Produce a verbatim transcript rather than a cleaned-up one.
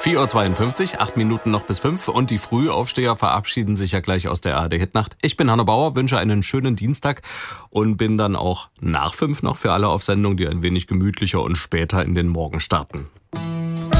vier Uhr zweiundfünfzig, acht Minuten noch bis fünf und die Frühaufsteher verabschieden sich ja gleich aus der A R D-Hitnacht. Ich bin Hanno Bauer, wünsche einen schönen Dienstag und bin dann auch nach fünf noch für alle auf Sendung, die ein wenig gemütlicher und später in den Morgen starten.